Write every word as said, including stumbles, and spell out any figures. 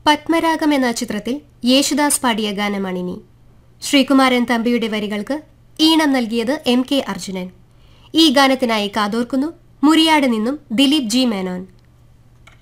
പത്മരാഗം എന്ന ചിത്രത്തിൽ യേശുദാസ് പാടിയ ഗാനമാണിനി. ശ്രീകുമാരൻ തമ്പിയുടെ വരികൾക്ക് ഈണം നൽകിയത് എം കെ അർജുനൻ. ഈ ഗാനത്തിനായി കാതോർക്കുന്നു മുരിയാട് നിന്നും ദിലീപ് ജി മേനോൻ.